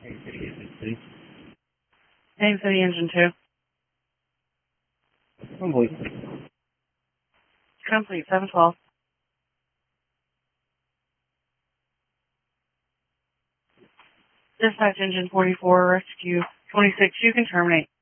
Haines City Engine 2. Complete. Complete, 712. Dispatch Engine 44, Rescue 26, you can terminate.